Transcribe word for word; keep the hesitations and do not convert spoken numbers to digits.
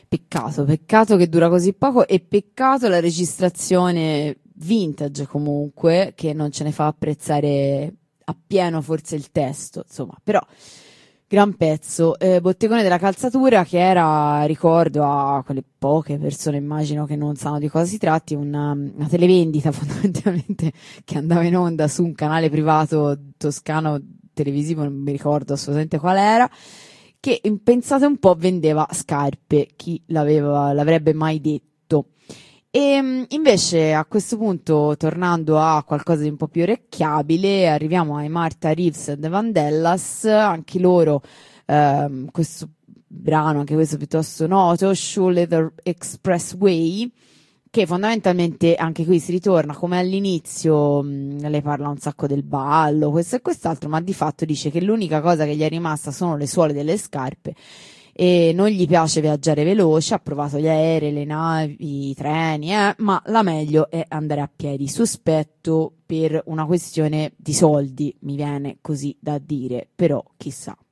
Peccato, peccato che dura così poco e peccato la registrazione vintage comunque, che non ce ne fa apprezzare appieno forse il testo, insomma, però gran pezzo. Eh, Bottegone della Calzatura, che era, ricordo a quelle poche persone, immagino che non sanno di cosa si tratti, una, una televendita fondamentalmente che andava in onda su un canale privato toscano televisivo, non mi ricordo assolutamente qual era, che pensate un po' vendeva scarpe, chi l'aveva, l'avrebbe mai detto. E invece a questo punto, tornando a qualcosa di un po' più orecchiabile, arriviamo ai Martha Reeves and the Vandellas, anche loro ehm, questo brano, anche questo piuttosto noto, Shoe Leather Expressway, che fondamentalmente anche qui si ritorna come all'inizio. Mh, lei parla un sacco del ballo, questo e quest'altro, ma di fatto dice che l'unica cosa che gli è rimasta sono le suole delle scarpe e non gli piace viaggiare veloce, ha provato gli aerei, le navi, i treni, eh, ma la meglio è andare a piedi. Sospetto per una questione di soldi, mi viene così da dire, però chissà.